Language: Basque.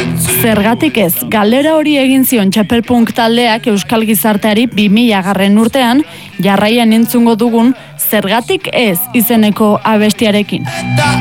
Zergatik ez, galdera hori egin zion Txapelpunk taldeak euskal gizarteari 2000 urtean, jarraian entzungo dugun Zergatik ez izeneko abestiarekin.